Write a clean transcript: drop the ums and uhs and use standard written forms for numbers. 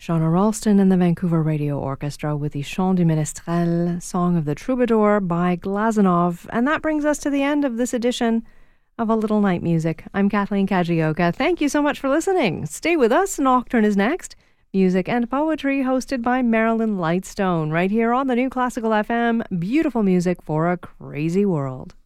Shauna Ralston and the Vancouver Radio Orchestra with the Chant du Ménestrel, Song of the Troubadour by Glazunov. And that brings us to the end of this edition of A Little Night Music. I'm Kathleen Kajioka. Thank you so much for listening. Stay with us. Nocturne is next. Music and poetry hosted by Marilyn Lightstone right here on the New Classical FM. Beautiful music for a crazy world.